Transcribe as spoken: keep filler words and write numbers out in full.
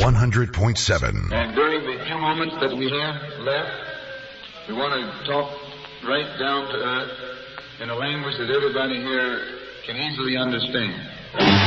one hundred point seven. And during the few moments that we have left, we want to talk right down to earth in a language that everybody here can easily understand.